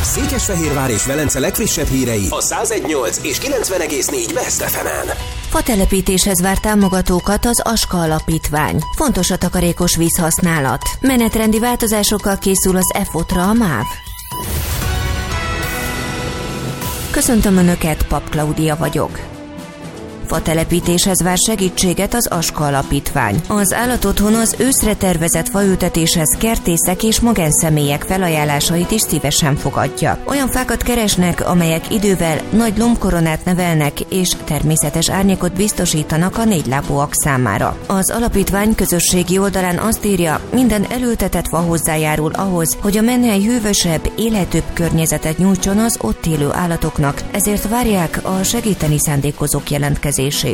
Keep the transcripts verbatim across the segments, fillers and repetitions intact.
Székesfehérvár és Velence legfrissebb hírei a száz egy nyolc és kilencven egész négy Best ef emen. Fatelepítéshez vár támogatókat az Aska Alapítvány. Fontos a takarékos vízhasználat. Menetrendi változásokkal készül az e fotra a MÁV. Köszöntöm Önöket, Pap Klaudia vagyok. Fatelepítéshez vár segítséget az Aska Alapítvány. Az állatotthon az őszre tervezett faültetéshez kertészek és magánszemélyek felajánlásait is szívesen fogadja. Olyan fákat keresnek, amelyek idővel nagy lombkoronát nevelnek és természetes árnyékot biztosítanak a négylábúak számára. Az alapítvány közösségi oldalán azt írja, minden elültetett fa hozzájárul ahhoz, hogy a menhely hűvösebb, élhetőbb környezetet nyújtson az ott élő állatoknak, ezért várják a segíteni szándékozók jelentkezését.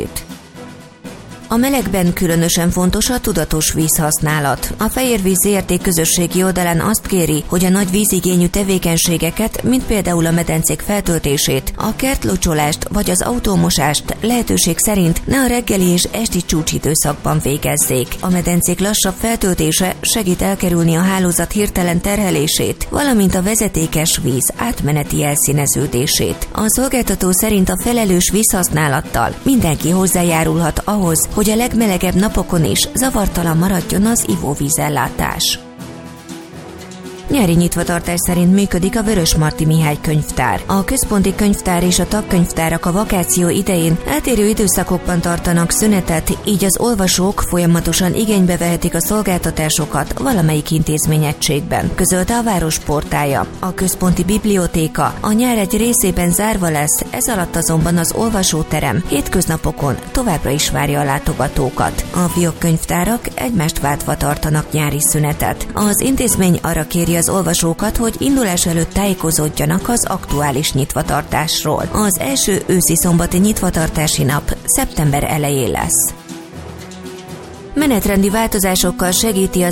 A melegben különösen fontos a tudatos vízhasználat. A Fehérvíz zé er té közösségi oldalán azt kéri, hogy a nagy vízigényű tevékenységeket, mint például a medencék feltöltését, a kertlocsolást vagy az autómosást lehetőség szerint ne a reggeli és esti csúcsidőszakban végezzék. A medencék lassabb feltöltése segít elkerülni a hálózat hirtelen terhelését, valamint a vezetékes víz átmeneti elszíneződését. A szolgáltató szerint a felelős vízhasználattal mindenki hozzájárulhat ahhoz, hogy a legmelegebb napokon is zavartalan maradjon az ivóvízellátás. Nyári nyitvatartás szerint működik a Vörösmarty Mihály könyvtár. A központi könyvtár és a tagkönyvtárak a vakáció idején eltérő időszakokban tartanak szünetet, így az olvasók folyamatosan igénybe vehetik a szolgáltatásokat valamelyik intézményegységben, közölte a város portálja. A központi bibliotéka a nyár egy részében zárva lesz, ez alatt azonban az olvasóterem hétköznapokon továbbra is várja a látogatókat. A fiókkönyvtárak egymást váltva tartanak nyári szünetet. Az intézmény arra kéri az olvasókat, hogy indulás előtt tájékozódjanak az aktuális nyitvatartásról. Az első őszi szombati nyitvatartási nap szeptember elején lesz. Menetrendi változásokkal segíti az